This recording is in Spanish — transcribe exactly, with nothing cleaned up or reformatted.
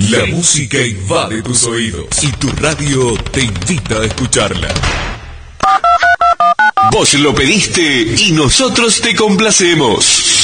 La música invade tus oídos y tu radio te invita a escucharla. Vos lo pediste y nosotros te complacemos.